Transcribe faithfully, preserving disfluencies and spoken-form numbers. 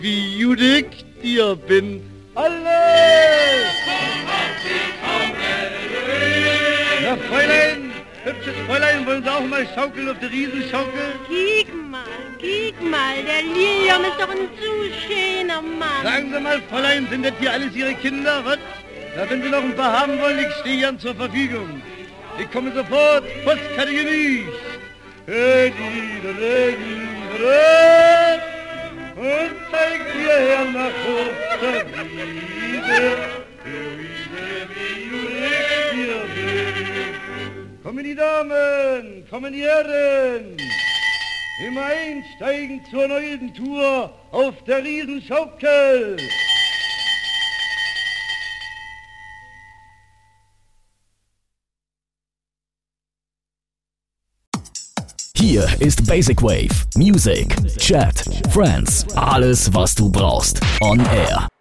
wie Judik dir bin. Alle! Na, Fräulein, hübsches Fräulein, wollen Sie auch mal schaukeln auf der Riesenschaukel? Kiek mal, kiek mal, der Lilium ist doch ein zu schöner Mann. Sagen Sie mal, Fräulein, sind das hier alles Ihre Kinder, was? Na, wenn Sie noch ein paar haben wollen, ich stehe Ihnen zur Verfügung. Ich komme sofort, Postkategorie. Und zeig mir her nach Osterwiese, kommen die Damen, kommen die Herren, immer einsteigen zur neuen Tour auf der Riesenschaukel. Hier ist Basic Wave. Music, Chat, Friends, alles was du brauchst. On Air.